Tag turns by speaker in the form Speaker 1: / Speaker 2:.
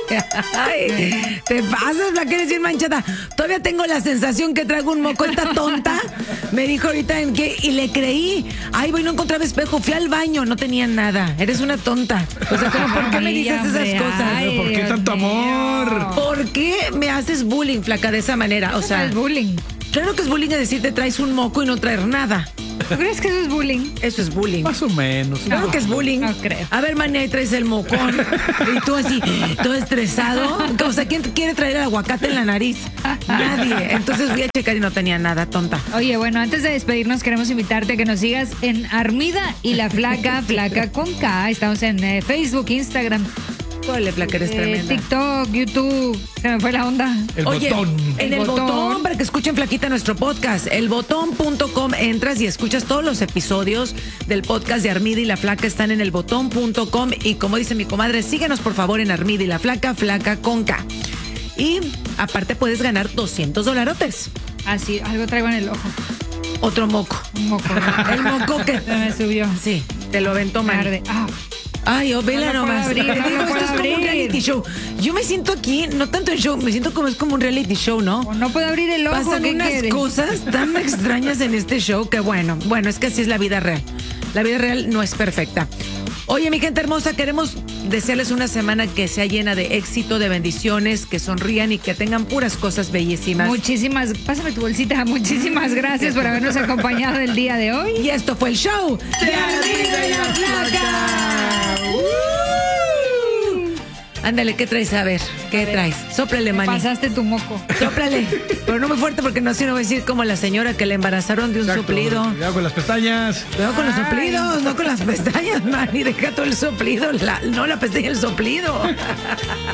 Speaker 1: Ay, te pasas, la que eres bien manchada. Todavía tengo la sensación que traigo un moco. Esta tonta me dijo ahorita en que, y le creí. Ay, voy, no encontraba espejo. Fui al baño, no tenía nada. Eres una tonta. O sea, ¿por qué me dices esas cosas?
Speaker 2: Ay, ¿por qué tanto amor?
Speaker 1: ¿Por qué me haces bullying, flaca, de esa manera? O sea,
Speaker 3: es bullying.
Speaker 1: Claro que es bullying es decirte traes un moco y no traer nada.
Speaker 3: ¿Tú crees que eso es bullying?
Speaker 1: Eso es bullying.
Speaker 2: Más o menos.
Speaker 1: Claro que es bullying.
Speaker 3: No creo.
Speaker 1: A ver, mané, ahí traes el mocón. Y tú así, todo estresado. O sea, ¿quién quiere traer el aguacate en la nariz? Nadie. Entonces fui a checar y no tenía nada, tonta.
Speaker 3: Oye, bueno, antes de despedirnos queremos invitarte a que nos sigas en Armida y la Flaca, Flaca con K. Estamos en Facebook, Instagram,
Speaker 1: Órale, flaca, eres tremenda.
Speaker 3: TikTok, YouTube. Se me fue la onda.
Speaker 2: El
Speaker 1: Oye,
Speaker 2: botón.
Speaker 1: en el botón, para que escuchen, flaquita, nuestro podcast, elbotón.com, entras y escuchas todos los episodios del podcast de Armida y la Flaca, están en elbotón.com. Y como dice mi comadre, síguenos por favor en Armida y la Flaca, Flaca con K. Y aparte puedes ganar $200.
Speaker 3: Así, algo traigo en el ojo.
Speaker 1: Otro moco.
Speaker 3: Un moco.
Speaker 1: El moco que
Speaker 3: Se me subió.
Speaker 1: sí, te lo aventó mal.
Speaker 3: Tarde. Ah,
Speaker 1: Ay, vela
Speaker 3: No lo puedo
Speaker 1: nomás.
Speaker 3: abrir,
Speaker 1: Te
Speaker 3: no
Speaker 1: digo,
Speaker 3: lo
Speaker 1: esto
Speaker 3: puedo
Speaker 1: es como un
Speaker 3: abrir.
Speaker 1: reality show. Yo me siento aquí, no tanto en show, me siento como es como un reality show, ¿no?
Speaker 3: o no puedo abrir el ojo.
Speaker 1: Pasan
Speaker 3: ¿Qué
Speaker 1: unas
Speaker 3: quieres?
Speaker 1: cosas tan extrañas en este show que bueno, es que así es la vida real. La vida real no es perfecta. Oye, mi gente hermosa, queremos desearles una semana que sea llena de éxito, de bendiciones, que sonrían y que tengan puras cosas bellísimas.
Speaker 3: Pásame tu bolsita. Muchísimas gracias por habernos acompañado el día de hoy.
Speaker 1: Y esto fue el show de Armida y la Flaca. Ándale, ¿qué traes? A ver, ¿qué traes? Sóplale, mani.
Speaker 3: Pasaste tu moco.
Speaker 1: Sóplale, pero no muy fuerte porque no, si no voy a decir como la señora que le embarazaron de un
Speaker 2: Exacto.
Speaker 1: soplido.
Speaker 2: Cuidado con las pestañas.
Speaker 1: Cuidado con los
Speaker 3: Ay.
Speaker 1: soplidos, no con las pestañas, man. Y deja todo el soplido. No la pestaña, el soplido.